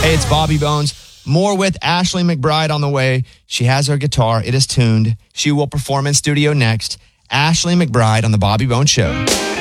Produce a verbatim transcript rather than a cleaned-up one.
Hey, it's Bobby Bones. More with Ashley McBryde on the way. She has her guitar. It is tuned. She will perform in studio next. Ashley McBryde on the Bobby Bones Show.